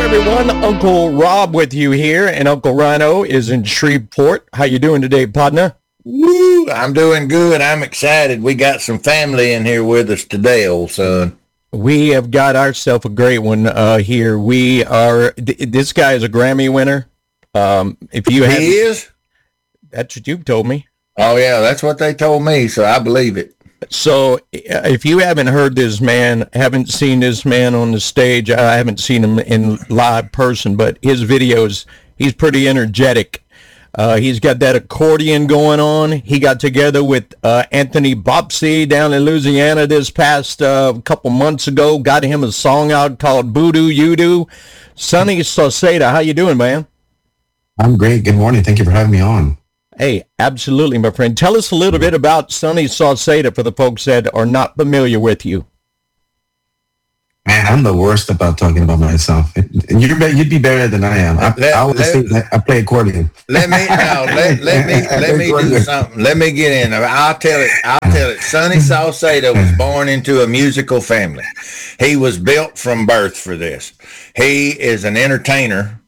everyone. Uncle Rob with you here, and Uncle Rhino is in Shreveport. How you doing today, partner? Woo, I'm doing good. I'm excited. We got some family in here with us today, old son. We have got ourselves a great one here. We are. This guy is a Grammy winner. If you He is? That's what you've told me. Oh, yeah, that's what they told me, so I believe it. So if you haven't heard this man, haven't seen this man on the stage, I haven't seen him in live person, but his videos, he's pretty energetic. He's got that accordion going on. He got together with Anthony Bopsy down in Louisiana this past couple months ago, got him a song out called Voodoo You Do. Sonny Saucedo, how you doing, man? I'm great. Good morning. Thank you for having me on. Hey, absolutely, my friend. Tell us a little bit about Sonny Saucedo for the folks that are not familiar with you. Man, I'm the worst about talking about myself. You'd be better than I am. I play accordion. Let me do something. Let me get in. I'll tell it. Sonny Saucedo was born into a musical family. He was built from birth for this. He is an entertainer,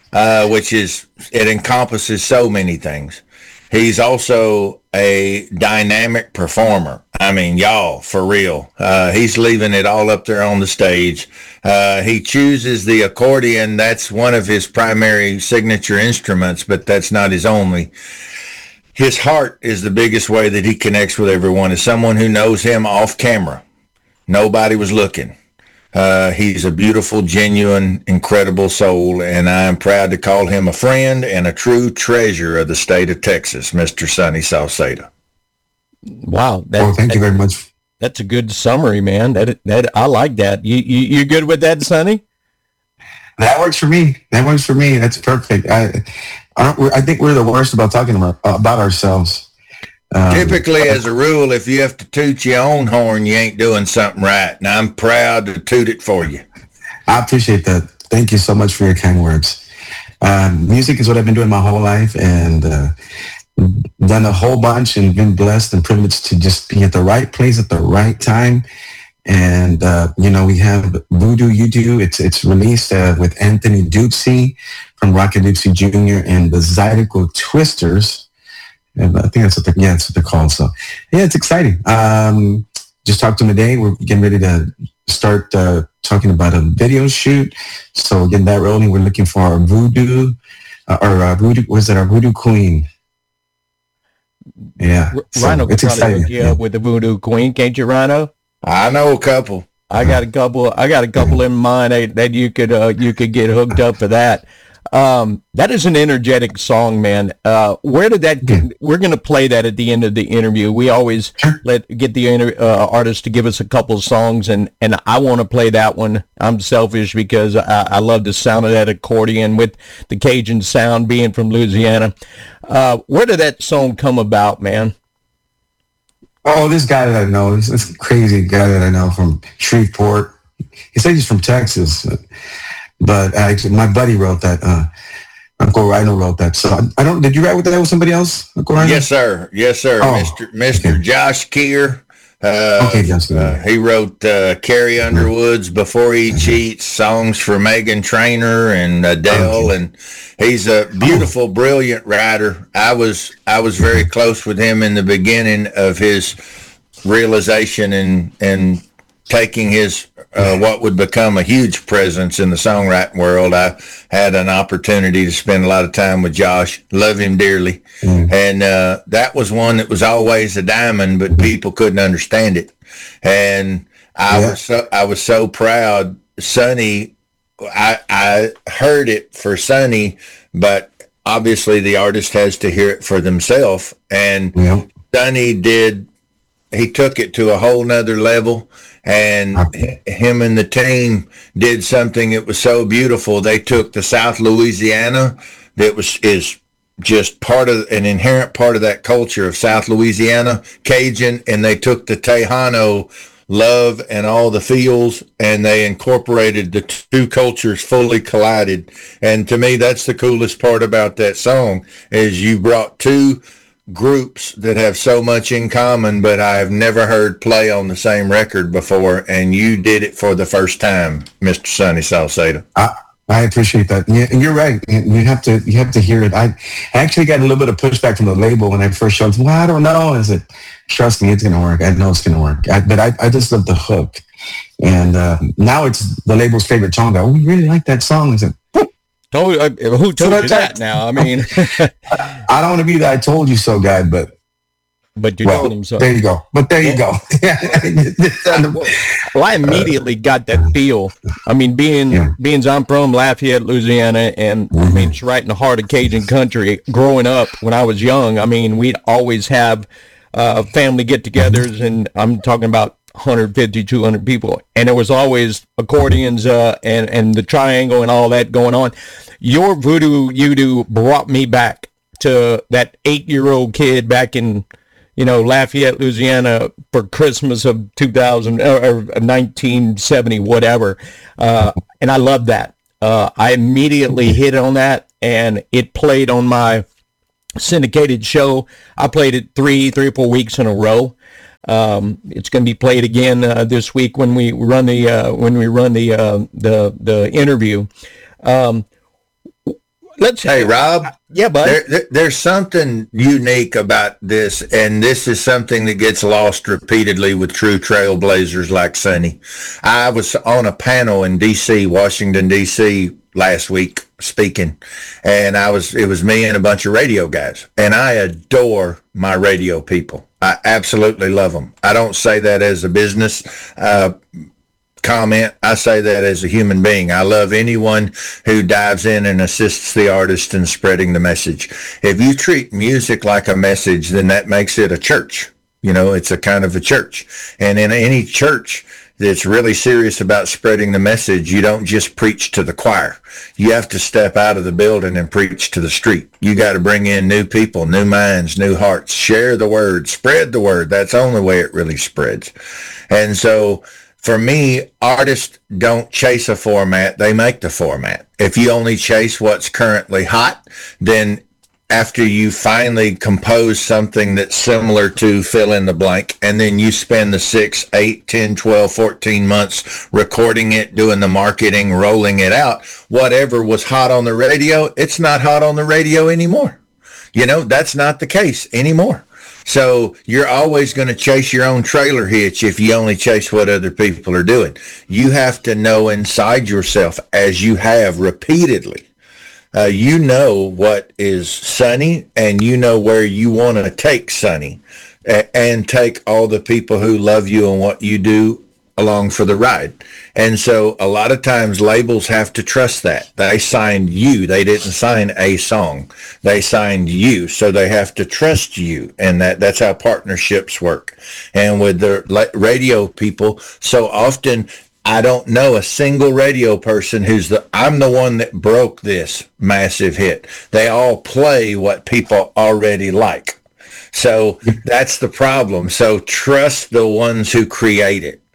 it encompasses so many things. He's also a dynamic performer. I mean, y'all, for real. He's leaving it all up there on the stage. He chooses the accordion. That's one of his primary signature instruments, but that's not his only. His heart is the biggest way that he connects with everyone. As someone who knows him off camera, nobody was looking. He's a beautiful, genuine, incredible soul, and I am proud to call him a friend and a true treasure of the state of Texas, Mr. Sonny Saucedo. Wow. Thank you very much. That's a good summary, man. That I like that. You good with that, Sonny? That works for me. That's perfect. I think we're the worst about talking about ourselves. Typically, as a rule, if you have to toot your own horn, you ain't doing something right. And I'm proud to toot it for you. I appreciate that. Thank you so much for your kind words. Music is what I've been doing my whole life, and done a whole bunch, and been blessed and privileged to just be at the right place at the right time. And, we have Voodoo You Do. It's released with Anthony Duxie from Rocket Duxie Jr. and the Zydeco Twisters. And I think that's what they're called. So, yeah, it's exciting. Just talked to them today. We're getting ready to start talking about a video shoot. So, getting that rolling. We're looking for our Voodoo, our Voodoo Queen. Yeah. Rhino, it's exciting. Yeah, with the Voodoo Queen. Can't you, Rhino? I know a couple. I got a couple in mind that you could get hooked up for that. That is an energetic song, man. Where did that? We're going to play that at the end of the interview. We always get the artist to give us a couple songs, and I want to play that one. I'm selfish because I love the sound of that accordion with the Cajun sound, being from Louisiana. Where did that song come about, man? Oh, this guy that I know, this crazy guy that I know from Shreveport. He said he's from Texas. But actually, my buddy wrote that. Uncle Rhino wrote that. So I don't. Did you write with that with somebody else, Uncle Rhino? Yes, sir. Oh, Mr. Okay. Josh Keir. He wrote Carrie Underwood's "Before He Cheats," songs for Meghan Trainor and Adele, and he's a beautiful, brilliant writer. I was very close with him in the beginning of his realization and taking his what would become a huge presence in the songwriting world. I had an opportunity to spend a lot of time with Josh, love him dearly. And that was one that was always a diamond, but people couldn't understand it. And I was so proud. Sonny, I heard it for Sonny, but obviously the artist has to hear it for themselves. And Sonny he took it to a whole nother level. And him and the team did something that was so beautiful. They took the South Louisiana that is just an inherent part of that culture of South Louisiana, Cajun, and they took the Tejano love and all the feels, and they incorporated the two cultures, fully collided. And to me, that's the coolest part about that song, is you brought two groups that have so much in common, but I have never heard play on the same record before, and you did it for the first time, Mr. Sonny Saucedo. I appreciate that. Yeah, and you're right. You have to hear it. I actually got a little bit of pushback from the label when I first showed them. Well, I don't know. I said, trust me, it's going to work. I know it's going to work. But I just love the hook. And now it's the label's favorite song. Oh, we really like that song. I said, who told you that now? I mean, I don't want to be the I told you so guy, but you told him so. There you go. But there you go. Well, I immediately got that feel. I mean, being I'm from Lafayette, Louisiana, and I mean, it's right in the heart of Cajun country. Growing up, when I was young, I mean, we'd always have family get-togethers, and I'm talking about 150, 200 people, and there was always accordions and the triangle and all that going on. Your Voodoo You-Do brought me back to that 8-year-old kid back in, Lafayette, Louisiana for Christmas of 2000 or 1970, whatever. And I love that. I immediately hit on that, and it played on my syndicated show. I played it three or 4 weeks in a row. It's going to be played again this week when we run the interview. Hey, Rob. Yeah, bud. There's something unique about this, and this is something that gets lost repeatedly with true trailblazers like Sonny. I was on a panel in D.C., Washington, D.C., last week speaking, and it was me and a bunch of radio guys, and I adore my radio people. I absolutely love them. I don't say that as a business comment. I say that as a human being. I love anyone who dives in and assists the artist in spreading the message. If you treat music like a message, then that makes it a church. It's a kind of a church. And in any church that's really serious about spreading the message, you don't just preach to the choir. You have to step out of the building and preach to the street. You got to bring in new people, new minds, new hearts, share the word, spread the word. That's the only way it really spreads. And so for me, artists don't chase a format, they make the format. If you only chase what's currently hot, then after you finally compose something that's similar to fill in the blank, and then you spend the 6, 8, 10, 12, 14 months recording it, doing the marketing, rolling it out, whatever was hot on the radio, it's not hot on the radio anymore. That's not the case anymore. So you're always going to chase your own trailer hitch if you only chase what other people are doing. You have to know inside yourself, as you have repeatedly, you know what is Sonny, and you know where you want to take Sonny, and take all the people who love you and what you do along for the ride. And so a lot of times labels have to trust that. They signed you. They didn't sign a song. They signed you. So they have to trust you. And that's how partnerships work. And with the radio people, so often I don't know a single radio person I'm the one that broke this massive hit. They all play what people already like. So that's the problem. So trust the ones who create it.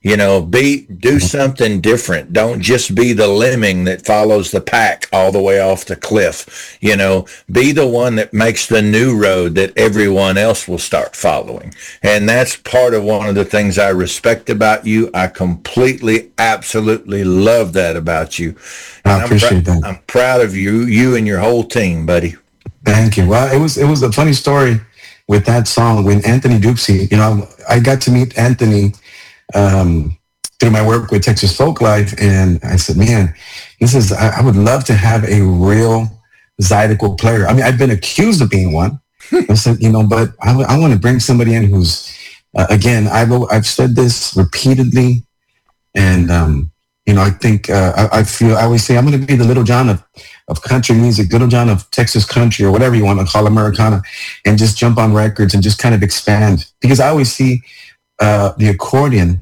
Do something different. Don't just be the lemming that follows the pack all the way off the cliff. Be the one that makes the new road that everyone else will start following. And that's part of one of the things I respect about you. I completely, absolutely love that about you. And I appreciate that. I'm proud of you and your whole team, buddy. Thank you. Well, it was a funny story with that song when Anthony Dupsy, I got to meet Anthony through my work with Texas Folk Life, and I said, man, I would love to have a real Zydeco player. I mean, I've been accused of being one. I said, but I want to bring somebody in who's, again, I've said this repeatedly, and I think I always say I'm going to be the Little John of country music, Little John of Texas country, or whatever you want to call Americana, and just jump on records and just kind of expand, because I always see the accordion,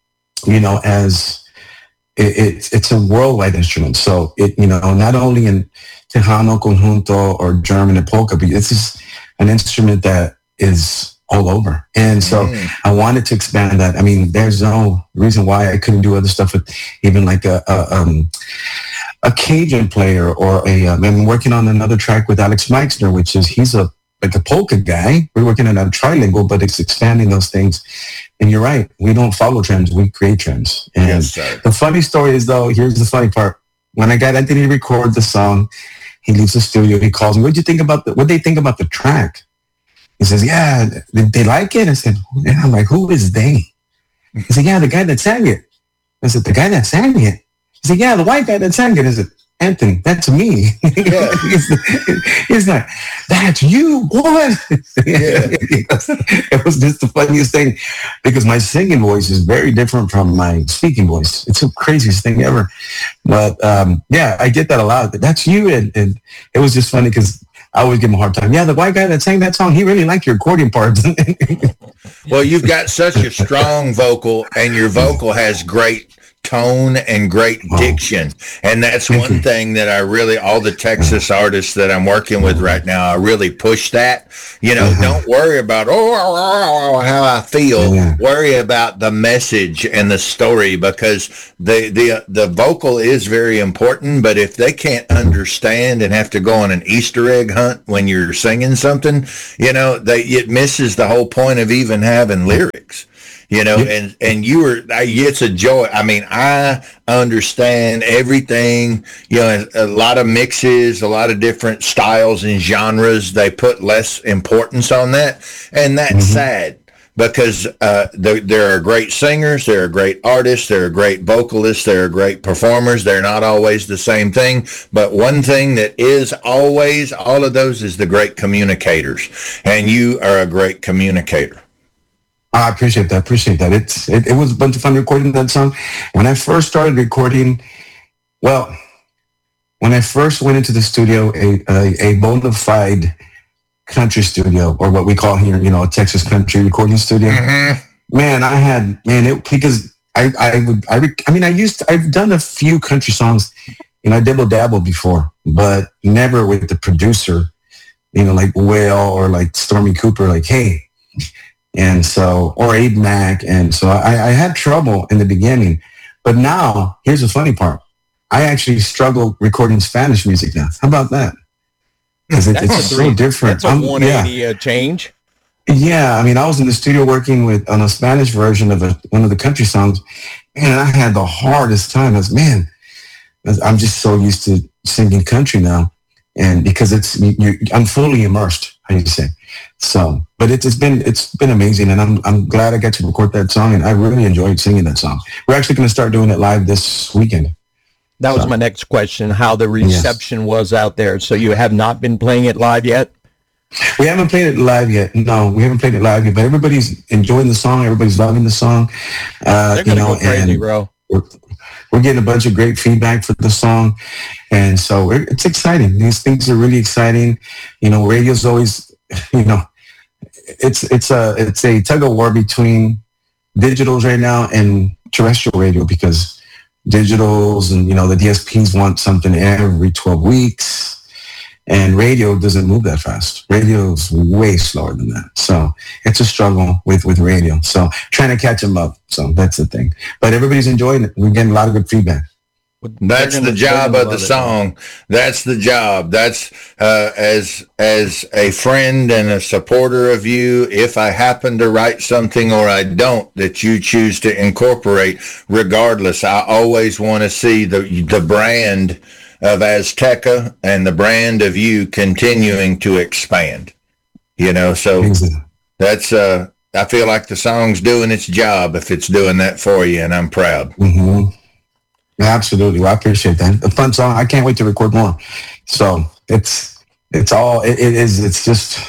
as it's a worldwide instrument. So not only in Tejano, Conjunto, or German and polka, but this is an instrument that is all over. And so I wanted to expand that. I mean, there's no reason why I couldn't do other stuff with even like a Cajun player, or I'm working on another track with Alex Meixner, which is, he's a polka guy. We're working on a trilingual, but it's expanding those things. And you're right. We don't follow trends. We create trends. And yes, sir. The funny story is, though, here's the funny part. when I got Anthony to record the song, he leaves the studio. He calls me. What they think about the track? He says, yeah, they like it. I said, and I'm like, who is they? He said, yeah, the guy that sang it. I said, the guy that sang it? He said, yeah, the white guy that sang it. I said, Anthony, that's me. Yeah. He's like, that's you, what? Yeah. It was just the funniest thing because my singing voice is very different from my speaking voice. It's the craziest thing ever. But yeah, I get that a lot. That's you. And it was just funny because I always give him a hard time. Yeah, the white guy that sang that song, he really liked your recording parts. Well, you've got such a strong vocal, and your vocal has great tone and great diction. And that's one thing that I really, all the Texas artists that I'm working with right now, I really push that. You know, don't worry about, how I feel. Worry about the message and the story, because the vocal is very important, but if they can't understand and have to go on an Easter egg hunt when you're singing something, you know, it misses the whole point of even having lyrics. You know, and it's a joy. I mean, I understand everything, you know, a lot of mixes, a lot of different styles and genres. They put less importance on that. And that's sad because there are great singers, there are great artists, there are great vocalists, there are great performers. They're not always the same thing. But one thing that is always, all of those, is the great communicators. And you are a great communicator. I appreciate that. It was a bunch of fun recording that song. When I first started recording, when I first went into the studio, a bona fide country studio, or what we call here, you know, a Texas country recording studio. Man, because I've done a few country songs, you know, I dabble before, but never with the producer, you know, like Will or like Stormy Cooper, like, hey. And so, or Abe Mack. And so I had trouble in the beginning. But now, here's the funny part. I actually struggle recording Spanish music now. How about that? Because it's so different. That's a 180 change. Yeah. I mean, I was in the studio working on a Spanish version of one of the country songs. And I had the hardest time. I'm just so used to singing country now. And because I'm fully immersed, how you say. So, but it's been amazing, and I'm glad I got to record that song, and I really enjoyed singing that song. We're actually going to start doing it live this weekend. That was my next question, how the reception was out there. So you have not been playing it live yet? We haven't played it live yet. No, we haven't played it live yet, but everybody's enjoying the song. Everybody's loving the song. They're going to go crazy, bro. We're getting a bunch of great feedback for the song. And so it's exciting. These things are really exciting. You know, radio's always, you know, it's a tug of war between digitals right now and terrestrial radio, because digitals and, you know, the DSPs want something every 12 weeks. And radio doesn't move that fast. Radio is way slower than that. So it's a struggle with radio. So trying to catch them up. So that's the thing. But everybody's enjoying it. We're getting a lot of good feedback. That's the job of the song. That's the job. That's as a friend and a supporter of you, if I happen to write something or I don't that you choose to incorporate, regardless, I always want to see the brand of Azteca and the brand of you continuing to expand. You know, so that's I feel like the song's doing its job if it's doing that for you, and I'm proud. Mm-hmm. Absolutely. Well, I appreciate that. A fun song. I can't wait to record more. So it's just,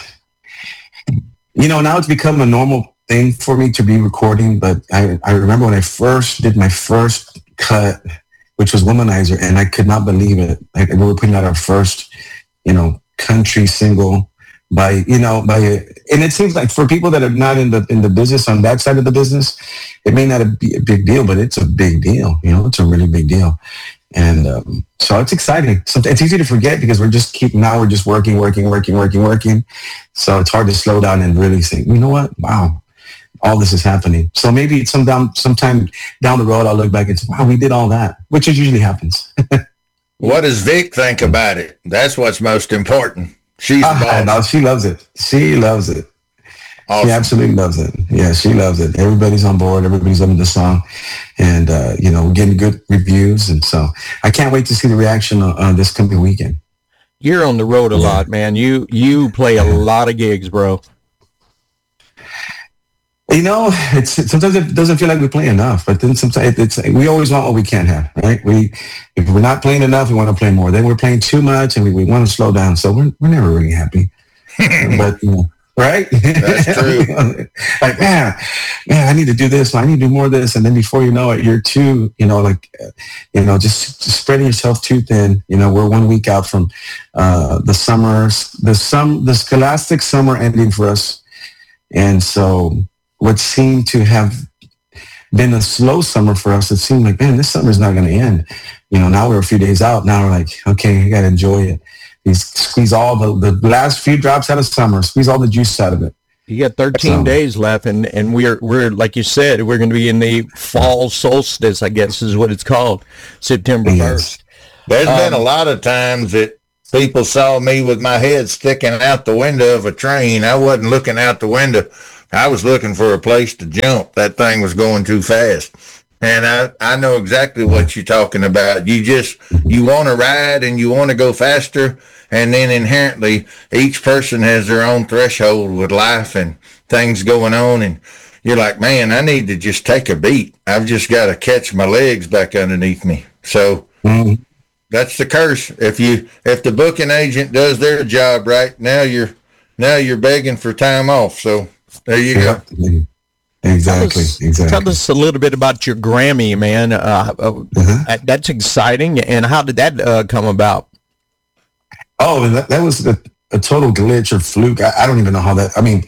you know, now it's become a normal thing for me to be recording. But I remember when I first did my first cut, which was Womanizer, and I could not believe it. Like, we were putting out our first, you know, country single and it seems like for people that are not in the business, on that side of the business, it may not be a big deal, but it's a big deal. You know, it's a really big deal. And so it's exciting. So it's easy to forget because we're just working. So it's hard to slow down and really think, you know what? Wow, all this is happening. So maybe sometime down the road, I'll look back and say, wow, we did all that, which usually happens. What does Vic think about it? That's what's most important. She's the boss. No, she loves it. She loves it. Awesome. She absolutely loves it. Yeah, she loves it. Everybody's on board. Everybody's loving the song, and we're getting good reviews. And so I can't wait to see the reaction on this coming weekend. You're on the road a lot, man. You play a lot of gigs, bro. Sometimes it doesn't feel like we play enough, but then sometimes we always want what we can't have, right? If we're not playing enough, we want to play more. Then we're playing too much, and we want to slow down. So we're never really happy. But right? That's true. Like, man, I need to do this. I need to do more of this. And then before you know it, you're too, just spreading yourself too thin. We're 1 week out from the scholastic summer ending for us. And so what seemed to have been a slow summer for us, it seemed like, man, this summer's not going to end. Now we're a few days out. Now we're like, okay, I got to enjoy it. Squeeze all the last few drops out of summer, squeeze all the juice out of it. You got 13 days left, and we're like you said, we're going to be in the fall solstice, I guess is what it's called, September 1st. There's been a lot of times that people saw me with my head sticking out the window of a train. I wasn't looking out the window. I was looking for a place to jump. That thing was going too fast. And I know exactly what you're talking about. You want to ride and you want to go faster. And then inherently, each person has their own threshold with life and things going on. And you're like, man, I need to just take a beat. I've just got to catch my legs back underneath me. So that's the curse. If the booking agent does their job right, now you're begging for time off. So there you go. Exactly. Tell us a little bit about your Grammy, man. That's exciting. And how did that come about? Oh, that was a total glitch or fluke. I don't even know how that. I mean,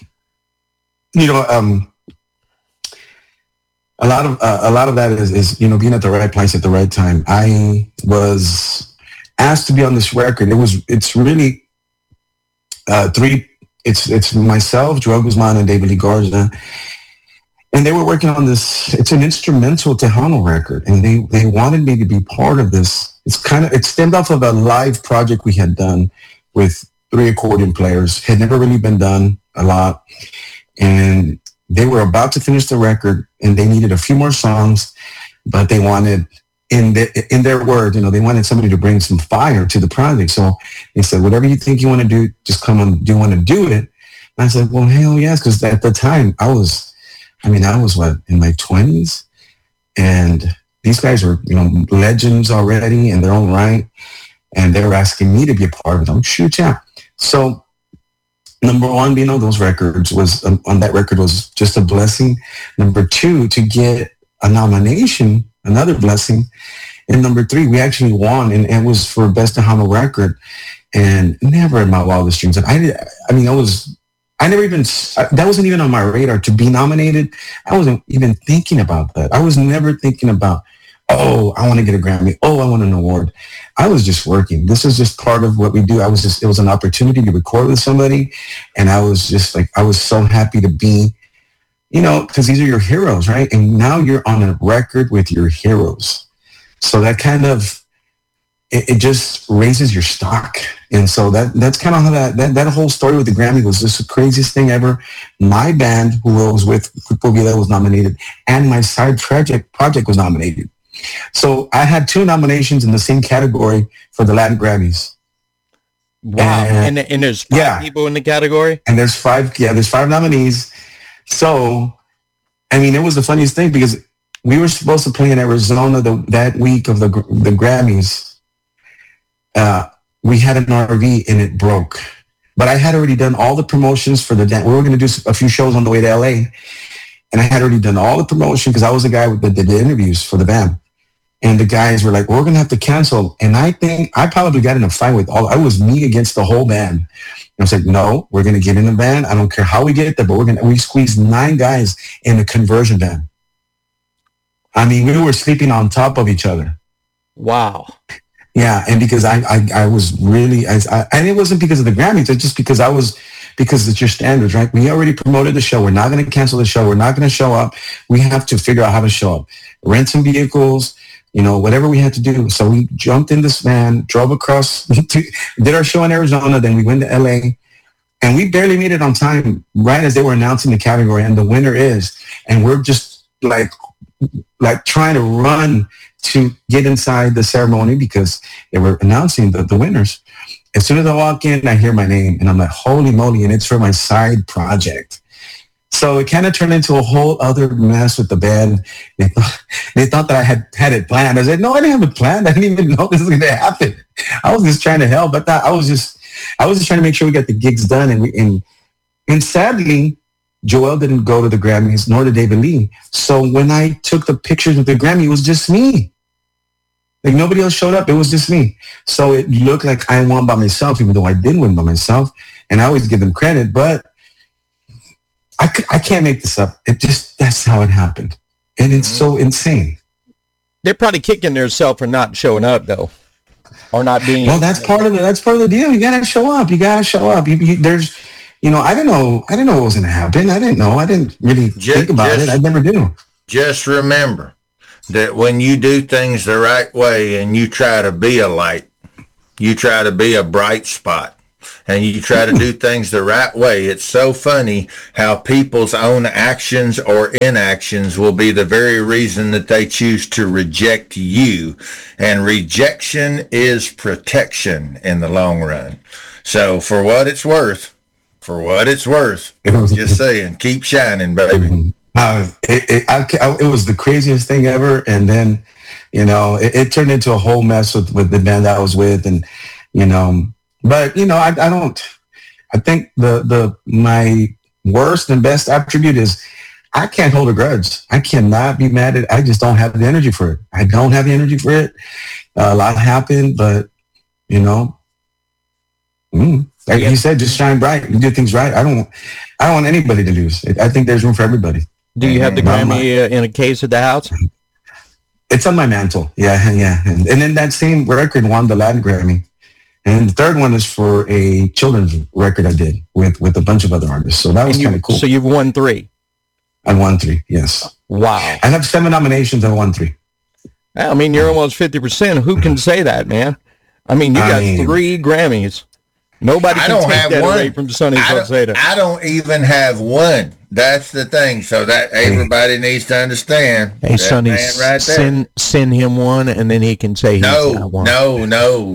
a lot of that is being at the right place at the right time. I was asked to be on this record. It's really three. It's myself, Joel Guzman, and David Lee Garza. And they were working on this. It's an instrumental Tejano record, and they wanted me to be part of this. It stemmed off of a live project we had done with 3 accordion players. Had never really been done a lot, and they were about to finish the record, and they needed a few more songs, but they wanted, in their word, they wanted somebody to bring some fire to the project. So they said, whatever you think you want to do, just come on. Do you want to do it? And I said, well, hell yes, because at the time I was in my 20s, and these guys were, legends already in their own right, and they were asking me to be a part of it. I'm like, shoot, yeah. So number one, being on those records on that record was just a blessing. Number 2, to get a nomination, another blessing. And number 3, we actually won, and it was for Best Tejano Record. And never in my wildest dreams. That wasn't even on my radar to be nominated. I wasn't even thinking about that. I was never thinking about, I want to get a Grammy. I want an award. I was just working. This is just part of what we do. It was an opportunity to record with somebody. And I was just like, I was so happy to be, because these are your heroes, right? And now you're on a record with your heroes. So that kind of, it just raises your stock. And so that's kind of how that whole story with the Grammy was just the craziest thing ever. My band, who I was with, Grupo Vida, was nominated, and my side project was nominated. So I had 2 nominations in the same category for the Latin Grammys. Wow. And there's 5 people in the category? And there's 5 nominees. So, it was the funniest thing because we were supposed to play in Arizona that week of the Grammys. We had an RV and it broke. But I had already done all the promotions for the dance. We were going to do a few shows on the way to LA. And I had already done all the promotion because I was the guy that did the interviews for the band. And the guys were like, we're going to have to cancel. And I think I probably got in a fight with I was me against the whole band. And I was like, no, we're going to get in the van. I don't care how we get there, but we squeezed 9 guys in a conversion van. We were sleeping on top of each other. Wow. Yeah, and because I was really, and it wasn't because of the Grammys, it's just because it's your standards, right? We already promoted the show. We're not going to cancel the show. We're not going to show up. We have to figure out how to show up. Rent some vehicles, whatever we had to do. So we jumped in this van, drove across, did our show in Arizona, then we went to LA. And we barely made it on time, right as they were announcing the category, and the winner is, and we're just like trying to run to get inside the ceremony because they were announcing the winners. As soon as I walk in, I hear my name, and I'm like, holy moly, and it's for my side project. So it kind of turned into a whole other mess with the band. They thought that I had it planned. I said, no, I didn't have it planned. I didn't even know this was going to happen. I was just trying to help. But I was just trying to make sure we got the gigs done. And sadly, Joel didn't go to the Grammys, nor did David Lee. So when I took the pictures with the Grammy, it was just me. Like nobody else showed up. It was just me. So it looked like I won by myself, even though I didn't win by myself. And I always give them credit, but I can't make this up. That's how it happened. And it's so insane. They're probably kicking themselves for not showing up, though, or not being. Well, that's part of it. That's part of the deal. You gotta show up. There's, I didn't know what was gonna happen. I didn't know. I didn't really think about it. I never do. Just remember that when you do things the right way and you try to be a light, you try to be a bright spot, and you try to do things the right way, it's so funny how people's own actions or inactions will be the very reason that they choose to reject you. And rejection is protection in the long run. So for what it's worth, just saying, keep shining, baby. It was the craziest thing ever, and then it turned into a whole mess with the band that I was with, and but I think my worst and best attribute is I can't hold a grudge. I cannot be mad at it. I just don't have the energy for it. I don't have the energy for it. A lot happened, but like you said, just shine bright. You do things right. I don't want anybody to lose. I think there's room for everybody. Do you have the Grammy in a case at the house? It's on my mantle. Yeah. And then that same record won the Latin Grammy. And the third one is for a children's record I did with a bunch of other artists. So that was kind of cool. So you've won 3? I won 3, yes. Wow. I have 7 nominations. I won 3. I mean, you're almost 50%. Who can say that, man? I mean, you got 3 Grammys. Nobody can take that away from Sonny Falseta. I don't even have one. That's the thing. So that everybody needs to understand. Hey, Sonny, right send him one, and then he can say he's got one. No.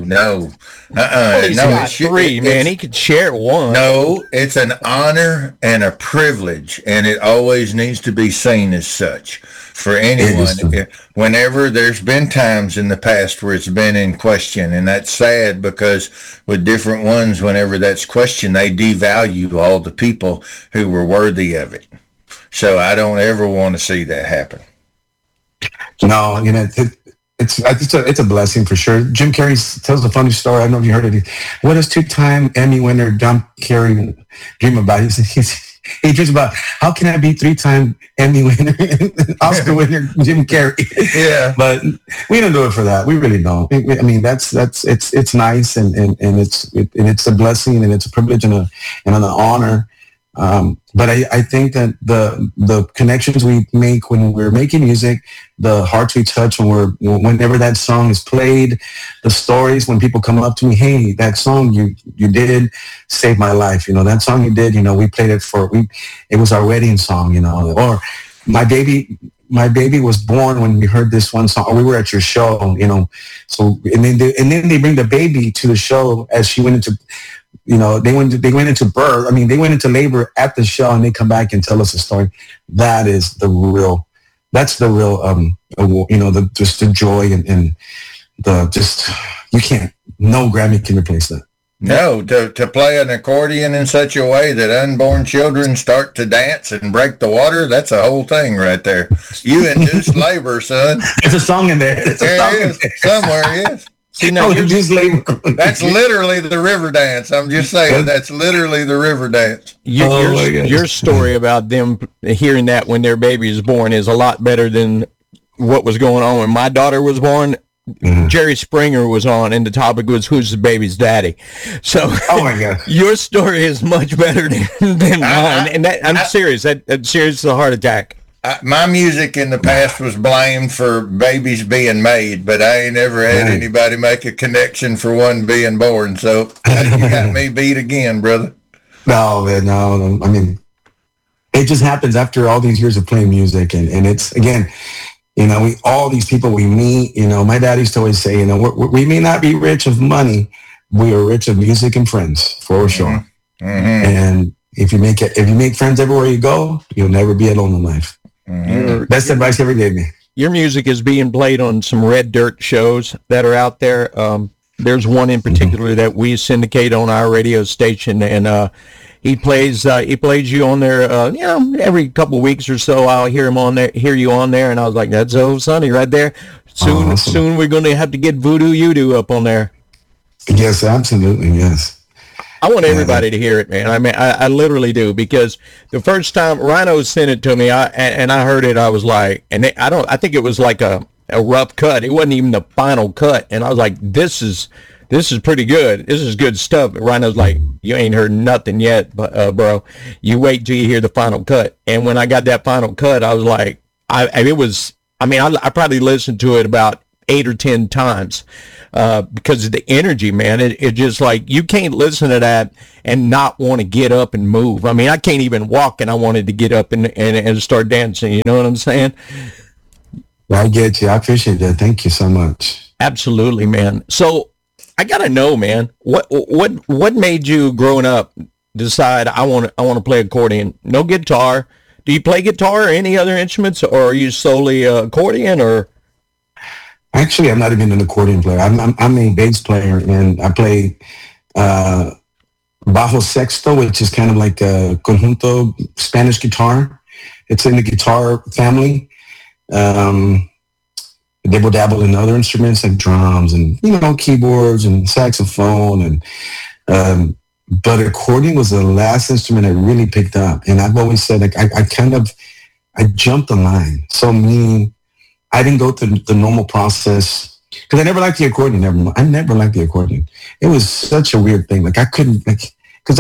Well, he's got 3, man. He could share one. No, it's an honor and a privilege, and it always needs to be seen as such for anyone. Whenever there's been times in the past where it's been in question, and that's sad because with different ones, whenever that's questioned, they devalue all the people who were worthy of it. So I don't ever want to see that happen. No, it's a blessing for sure. Jim Carrey tells a funny story. I don't know if you heard it. What does 2-time Emmy winner Jim Carrey dream about? He dreams about how can I be 3-time Emmy winner, Oscar winner Jim Carrey. Yeah, but we don't do it for that. We really don't. I mean, that's it's nice and it's a blessing and it's a privilege and an honor. But I think that the connections we make when we're making music, the hearts we touch whenever that song is played, the stories when people come up to me, hey, that song you did save my life. That song you did, we played it it was our wedding song, or my baby was born when we heard this one song, or we were at your show, so, and then they bring the baby to the show as she went into, they went into birth. I mean, they went into labor at the show, and they come back and tell us a story. That's the real, just the joy and you can't, no Grammy can replace that. No, to play an accordion in such a way that unborn children start to dance and break the water, that's a whole thing right there. You induced labor, son. There's a song in there. Somewhere, yes. See, now that's literally the river dance. I'm just saying, that's literally the river dance. Your story about them hearing that when their baby is born is a lot better than what was going on when my daughter was born. Mm-hmm. Jerry Springer was on, and the topic was who's the baby's daddy. So, oh my God, your story is much better than mine. And I'm serious. That's serious as a heart attack. My music in the past was blamed for babies being made, but I ain't ever had anybody make a connection for one being born. So you got me beat again, brother. No, man, no. I mean, it just happens after all these years of playing music. And it's, again, all these people we meet, my dad used to always say, we may not be rich of money. We are rich of music and friends, for sure. Mm-hmm. And if you make friends everywhere you go, you'll never be alone in life. Mm-hmm. Best advice he ever gave me. Your music is being played on some red dirt shows that are out there. There's one in particular that we syndicate on our radio station, and he plays you on there. Every couple of weeks or so, I'll hear you on there, and I was like, that's Old Sonny right there. Soon we're going to have to get Voodoo Udo up on there. Yes, absolutely, yes. I want everybody to hear it, man. I mean, I literally do, because the first time Rhino sent it to me, and I heard it, I was like, I think it was like a rough cut. It wasn't even the final cut, and I was like, this is pretty good. This is good stuff. Rhino's like, you ain't heard nothing yet, bro. You wait till you hear the final cut. And when I got that final cut, I was like, I probably listened to it about 8 or 10 times. Because of the energy, man. It just like, you can't listen to that and not want to get up and move. I mean, I can't even walk, and I wanted to get up and start dancing. You know what I'm saying? I get you. I appreciate that. Thank you so much. Absolutely, man. So I gotta know, man, what made you growing up decide I want to play accordion? No guitar. Do you play guitar or any other instruments, or are you solely accordion? Or actually, I'm not even an accordion player. I'm a bass player, and I play bajo sexto, which is kind of like a conjunto Spanish guitar. It's in the guitar family. Dibble dabble in other instruments like drums and keyboards and saxophone, and but accordion was the last instrument I really picked up. And I've always said, like, I jumped the line. So meaning, I didn't go through the normal process, because I never liked the accordion. I never liked the accordion. It was such a weird thing. Like, I couldn't, like, because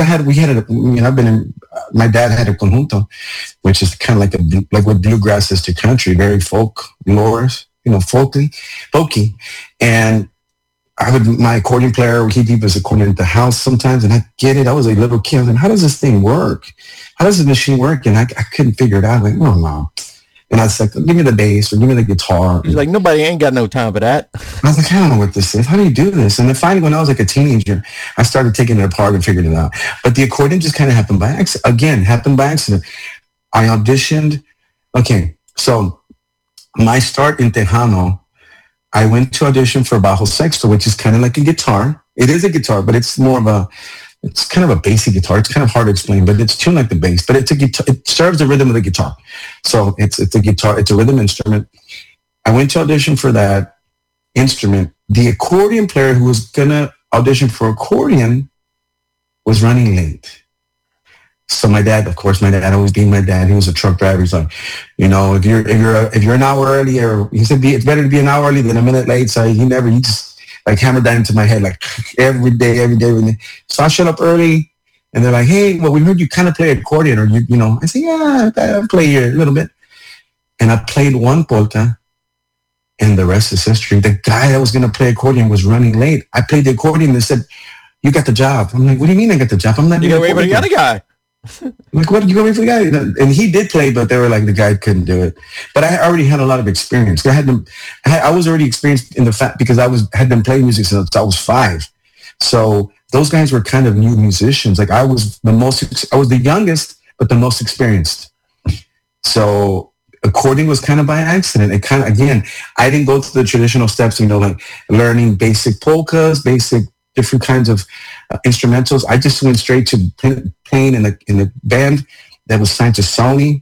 my dad had a conjunto, which is kind of like what bluegrass is to country, very folklore, folky. And my accordion player, he'd leave his accordion at the house sometimes, and I get it. I was a little kid. I was like, how does this thing work? How does this machine work? And I couldn't figure it out. Like, no. And I was like, give me the bass or give me the guitar. He's like, nobody ain't got no time for that. I was like, I don't know what this is. How do you do this? And then finally, when I was like a teenager, I started taking it apart and figuring it out. But the accordion just kind of happened by accident. I auditioned. Okay, so my start in Tejano, I went to audition for bajo sexto, which is kind of like a guitar. It is a guitar, but it's it's kind of a basic guitar. It's kind of hard to explain, but it's tuned like the bass. But it's a guitar. It serves the rhythm of the guitar. So it's a guitar. It's a rhythm instrument. I went to audition for that instrument. The accordion player who was gonna audition for accordion was running late. So my dad always being my dad, he was a truck driver. He's like, if you're an hour early, or he said it's better to be an hour early than a minute late. So he just like hammered that into my head, like every day. So I showed up early, and they're like, hey, well, we heard you kind of play accordion, or I said, yeah, I play here a little bit. And I played one polka, and the rest is history. The guy that was going to play accordion was running late. I played the accordion, and they said, you got the job. I'm like, what do you mean I got the job? I'm not. You got the other guy. Like, what, you go wait for the guy? And he did play, but they were like, the guy couldn't do it. But I already had a lot of experience. I was already experienced in the fact, because I had been playing music since I was 5. So those guys were kind of new musicians. Like, I was the youngest, but the most experienced. So accordion was kind of by accident. It kind of, again, I didn't go through the traditional steps, like learning basic polkas, basic different kinds of instrumentals. I just went straight to playing in the band that was signed to Sony,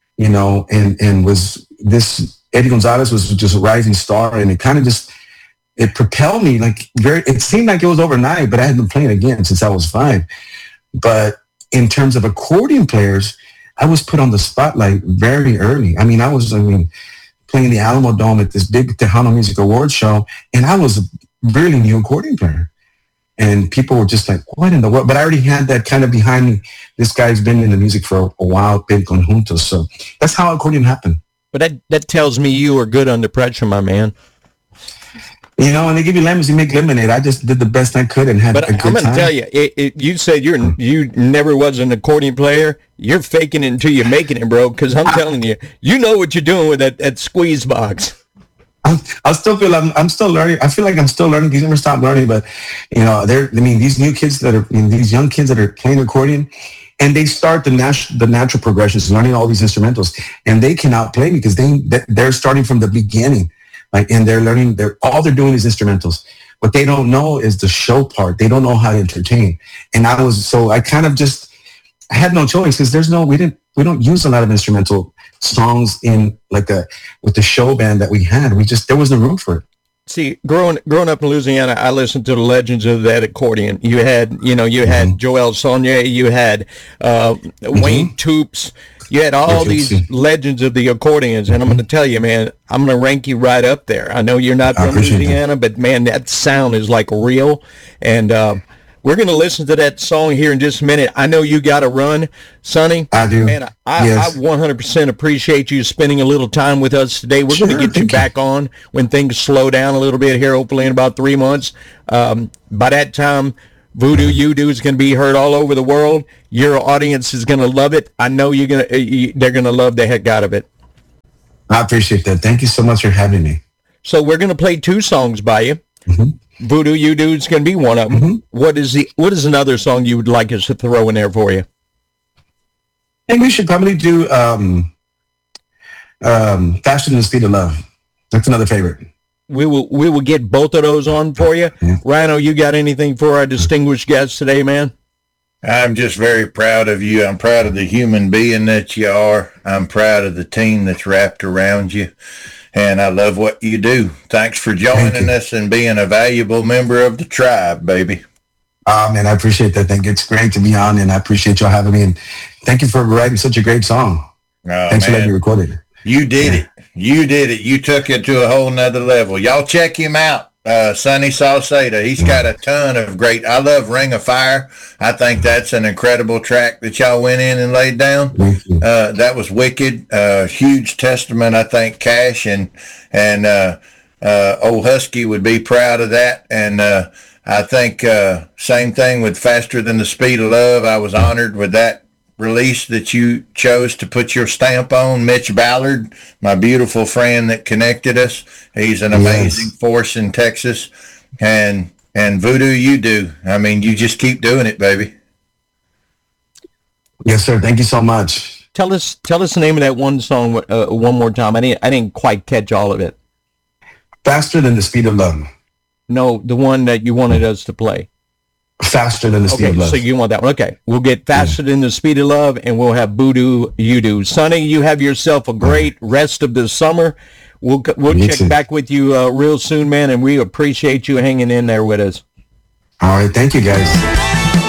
and was this Eddie Gonzalez was just a rising star, and it kind of just, it propelled me it seemed like it was overnight, but I had been playing again since I was 5. But in terms of accordion players, I was put on the spotlight very early. I was playing the Alamo Dome at this big Tejano Music Awards show, and I was a really new accordion player. And people were just like, what in the world? But I already had that kind of behind me. This guy's been in the music for a while, been conjuntos. So that's how accordion happened. But that tells me you were good under pressure, my man. You know, when they give you lemons, you make lemonade. I just did the best I could and had a good time. I'm going to tell you, you said you never was an accordion player. You're faking it until you're making it, bro, because I'm telling you, you know what you're doing with that squeeze box. I still feel I'm still learning. I feel like I'm still learning. You never stop learning, but you know, these new kids these young kids that are playing accordion, and they start the natural progressions, learning all these instrumentals, and they can outplay me because they're starting from the beginning, like, and they're learning. All they're doing is instrumentals. What they don't know is the show part. They don't know how to entertain. And I kind of just had no choice because we don't use a lot of instrumental songs in with the show band that we had. There wasn't room for it. See, growing up in Louisiana, I listened to the legends of that accordion. You had Joel Saunier, you had Wayne Toops, you had all these legends of the accordions, and I'm going to tell you, man, I'm going to rank you right up there. I know you're not from Louisiana, but man, that sound is like real, and we're going to listen to that song here in just a minute. I know you got to run, Sonny. I do. Man, I 100% appreciate you spending a little time with us today. We're going to get you back on when things slow down a little bit here, hopefully in about 3 months. By that time, Voodoo You Do is going to be heard all over the world. Your audience is going to love it. I know they're going to love the heck out of it. I appreciate that. Thank you so much for having me. So we're going to play 2 songs by you. Mm-hmm. Voodoo You Do is going to be one of them. Mm-hmm. What is another song you would like us to throw in there for you? I think we should probably do Faster Than the Speed of Love. That's another favorite. We will get both of those on for you. Yeah. Rhino, you got anything for our distinguished guests today, man? I'm just very proud of you. I'm proud of the human being that you are. I'm proud of the team that's wrapped around you. And I love what you do. Thanks for joining us and being a valuable member of the tribe, baby. Man, I appreciate that. Thank you. It's great to be on, and I appreciate y'all having me. And thank you for writing such a great song. Thanks for letting me record it. You did it. You did it. You took it to a whole nother level. Y'all check him out. Sonny Salceda. He's got a ton of great. I love Ring of Fire. I think that's an incredible track that y'all went in and laid down. That was wicked. Huge testament. I think Cash and Old Husky would be proud of that. And I think same thing with Faster Than the Speed of Love. I was honored with that release that you chose to put your stamp on. Mitch Ballard, my beautiful friend that connected us. He's an amazing force in Texas. And Voodoo You Do. I mean, you just keep doing it, baby. Yes, sir. Thank you so much. Tell us the name of that one song one more time. I didn't quite catch all of it. Faster Than the Speed of Love. No, the one that you wanted us to play. Faster Than the Speed of Love. So you want that one. Okay. We'll get Faster Than the Speed of Love, and we'll have Voodoo You Do. Sonny, you have yourself a great rest of the summer. We'll check back with you real soon, man, and we appreciate you hanging in there with us. All right. Thank you, guys.